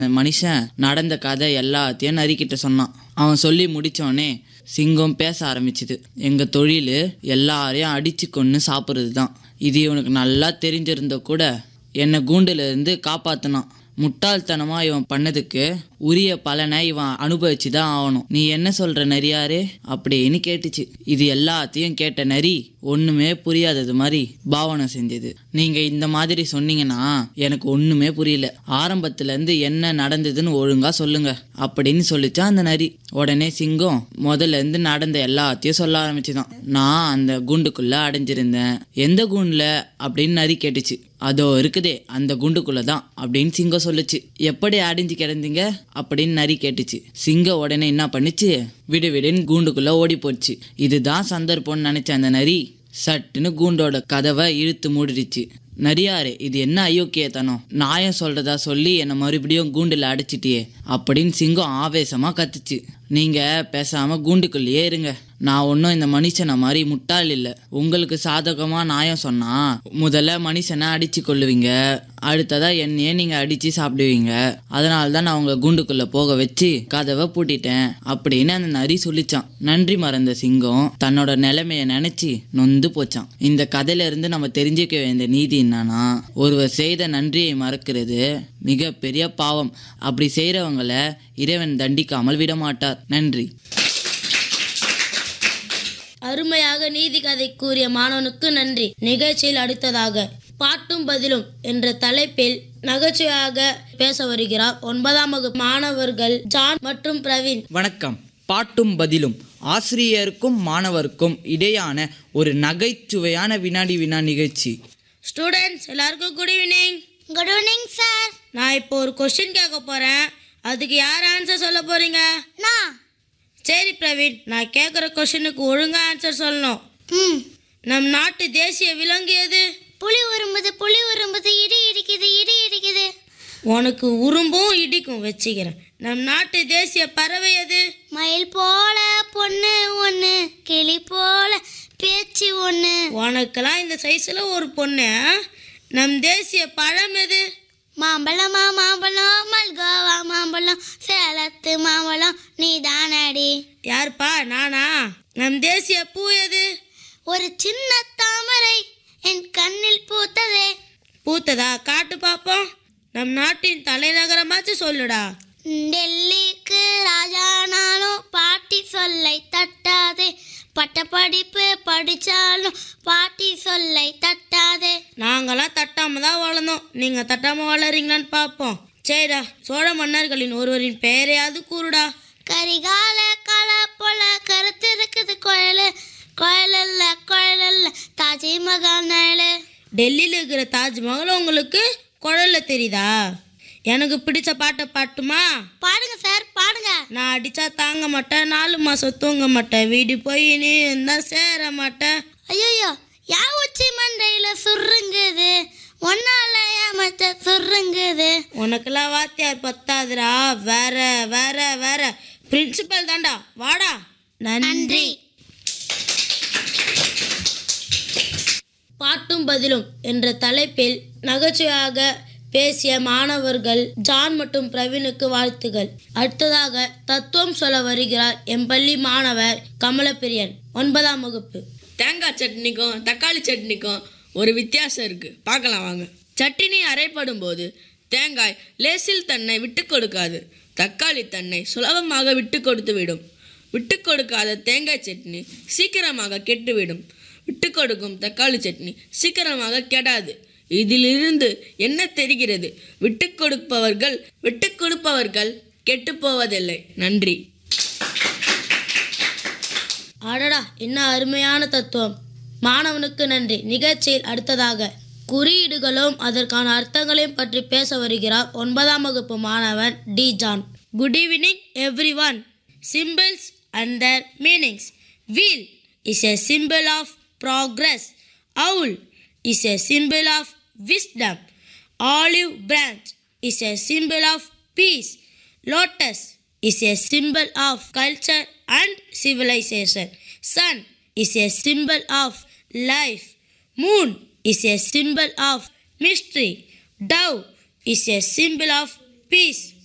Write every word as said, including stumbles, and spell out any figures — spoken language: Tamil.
மனுஷன் நடந்த கதை எல்லாத்தையும் நரிக்கிட்ட சொன்னான். அவன் சொல்லி முடிச்சோடனே சிங்கம் பேச ஆரம்பிச்சுது. எங்க தொழில் எல்லாரையும் அடிச்சு கொண்டு சாப்பிட்றது தான். இது இவனுக்கு நல்லா தெரிஞ்சிருந்த கூட என்னை கூண்டுல இருந்து காப்பாத்தினான். முட்டாள்தனமா இவன் பண்ணதுக்கு உரிய பலனை இவன் அனுபவிச்சுதான் ஆகணும். நீ என்ன சொல்ற நரியாரே அப்படின்னு கேட்டுச்சு. இது எல்லாத்தையும் கேட்ட நரி ஒண்ணுமே புரியாதது மாதிரி பாவனை செஞ்சது. நீங்க இந்த மாதிரி சொன்னீங்கன்னா எனக்கு ஒண்ணுமே புரியல. ஆரம்பத்துல இருந்து என்ன நடந்ததுன்னு ஒழுங்கா சொல்லுங்க அப்படின்னு சொல்லிச்சா அந்த நரி. உடனே சிங்கம் முதல்ல இருந்து நடந்த எல்லாத்தையும் சொல்ல ஆரம்பிச்சுதான். நான் அந்த கூண்டுக்குள்ள அடைஞ்சிருந்தேன். எந்த கூண்டுல அப்படின்னு நரி கேட்டுச்சு. அதோ இருக்குதே அந்த குண்டுக்குள்ளதான் அப்படின்னு சிங்கம் சொல்லுச்சு. எப்படி அடைஞ்சு கிடந்தீங்க அப்படின்னு நரி கேட்டுச்சு. சிங்கம் உடனே என்ன பண்ணுச்சு, விடு விடுன்னு கூண்டுக்குள்ள ஓடி போச்சு. இதுதான் சந்தர்ப்பம்னு நினைச்ச அந்த நரி சட்டுன்னு கூண்டோட கதவை இழுத்து மூடிடுச்சு. நரியாரே, இது என்ன அயோக்கியத்தனம், நாயம் சொல்றதா சொல்லி என்னை மறுபடியும் கூண்டுல அடைச்சிட்டியே அப்படின்னு சிங்கம் ஆவேசமா கத்துச்சு. நீங்க பேசாம கூண்டுக்குள்ளேயே இருங்க. நான் ஒன்றும் இந்த மனுஷனை மாதிரி முட்டாள் இல்லை. உங்களுக்கு சாதகமா நியாயம் சொன்னா முதல்ல மனுஷனை அடிச்சு கொள்ளுவீங்க, அடுத்ததா என்னையே நீங்க அடிச்சு சாப்பிடுவீங்க. அதனால தான் நான் உங்களை கூண்டுக்குள்ள போக வச்சு கதவை பூட்டிட்டேன் அப்படின்னு அந்த நரி சொல்லிச்சான். நன்றி மறந்த சிங்கம் தன்னோட நிலைமைய நினைச்சு நொந்து போச்சான். இந்த கதையில இருந்து நம்ம தெரிஞ்சுக்க வேண்டிய நீதி என்னன்னா, ஒருவர் செய்த நன்றியை மறக்கிறது மிக பெரிய பாவம். அப்படி செய்யறவங்களை இறைவன் தண்டிக்காமல் விட மாட்டார். நன்றி. அருமையாக நீதி கதை கூறிய மாணவனுக்கு நன்றி. நிகழ்ச்சியில் அடுத்ததாக பாட்டும் பதிலும் என்ற தலைப்பில் நகைச்சுவையாக பேச வருகிறார் ஒன்பதாம் வகுப்பு மாணவர்கள் ஜான் மற்றும் பிரவீன். வணக்கம். பாட்டும் பதிலும் ஆசிரியருக்கும் மாணவருக்கும் இடையான ஒரு நகைச்சுவையான வினாடி வினா நிகழ்ச்சி. ஸ்டூடெண்ட்ஸ் எல்லாருக்கும் good evening. Good evening sir. நான் இப்போ ஒரு கொஸ்டின் கேட்க போறேன். அதுக்கு யார் ஆன்சர் சொல்ல போறீங்க? நான். சரி பிரவீன், நான் கேட்குற கொஸ்டினுக்கு ஒழுங்கா ஆன்சர் சொல்லணும். ம். நம் நாட்டு தேசிய விலங்கு எது? புலி உரும்புது புலி உரும்புது இடி இடிக்குது இடி இடிக்குது. உனக்கு உரும்பும் இடிக்கும் வச்சுக்கிறேன். நம் நாட்டு தேசிய பறவை எது? மயில் போல பொண்ணு ஒன்று, கிளி போல பேச்சு ஒன்று. உனக்கெல்லாம் இந்த சைஸில் ஒரு பொண்ணு. நம் தேசிய பழம் எது? மாம்பழமா மாம்பழம் மல்கோவா மாம்பழம் சேலத்து மாம்பழம் நீ தானடி. யாருப்பா? நானா? நம் தேசிய பூ எது? ஒரு சின்ன தாமரை என் கண்ணில் பூத்ததே. பூத்ததா? காட்டு பாப்போம். நம் நாட்டின் தலைநகரமாச்சும் சொல்லுடா. டெல்லிக்கு ராஜானாலும் பாட்டி சொல்லை தட்டாதே, பட்ட படிப்பு படிச்சாலும் பாட்டி சொல்லை தட்டாதே. நாங்களாம் தட்டாம தான் வளர்ந்தோம், நீங்க தட்டாம வளரீங்களான்னு பார்ப்போம். சரிடா, சோழ மன்னர்களின் ஒருவரின் பெயரையாவது கூறுடா. கரிகால கால போல கருத்து இருக்குது கோயில், கோயில் அல்ல கோயில் அல்ல தாஜ்மஹால். டெல்லியில் இருக்கிற தாஜ்மஹால் உங்களுக்கு குழல்ல தெரியுதா? எனக்கு பிடிச்ச பாட்டை பாட்டுமா? பாடுங்க சார் பாடுங்க. நான் அடிச்சா தாங்க மாட்டேன், நாலு மாசம் தூங்க மாட்டேன், வீடு போய் நீ இருந்தா சேர மாட்டேன். ஐயோ, யா உச்சி மண்டையில சுருங்குது ஒன்னால ஏமாச்ச சுருங்குது. உனக்கெல்லாம் வாத்தியார் பத்தாதுரா, வேற வேற வேற பிரின்சிபல் தாண்டா, வாடா. நன்றி. பாட்டும் பதிலும் என்ற தலைப்பில் நகைச்சுவையாக பேசிய மாணவர்கள் ஜான் மற்றும் பிரவீனுக்கு வாழ்த்துகள். அடுத்ததாக தத்துவம் சொல்ல வருகிறார் எம் பள்ளி மாணவர் கமலப்பிரியன், ஒன்பதாம் வகுப்பு. தேங்காய் சட்னிக்கும் தக்காளி சட்னிக்கும் ஒரு வித்தியாசம் இருக்குது, பார்க்கலாம் வாங்க. சட்னி அரைப்படும் போது தேங்காய் லேசில் தன்னை விட்டு கொடுக்காது, தக்காளி தன்னை சுலபமாக விட்டு கொடுத்து விடும். விட்டு கொடுக்காத தேங்காய் சட்னி சீக்கிரமாக கெட்டுவிடும், விட்டு கொடுக்கும் தக்காளி சட்னி சீக்கிரமாக கெடாது. இதிலிருந்து என்ன தெரிகிறது? விட்டு கொடுப்பவர்கள் விட்டு கொடுப்பவர்கள் கெட்டு போவதில்லை. நன்றி. அடடா, என்ன அருமையான தத்துவம். மாணவனுக்கு நன்றி. நிகழ்ச்சியில் அடுத்ததாக குறியீடுகளும் அதற்கான அர்த்தங்களையும் பற்றி பேச வருகிறார் ஒன்பதாம் வகுப்பு மாணவன் D John. Good evening every one. Symbols and their meanings. Wheel is a symbol of progress. Owl is a symbol of wisdom. Olive branch is a symbol of peace. Lotus is a symbol of culture and civilization. Sun is a symbol of life. Moon is a symbol of mystery. Dove is a symbol of peace.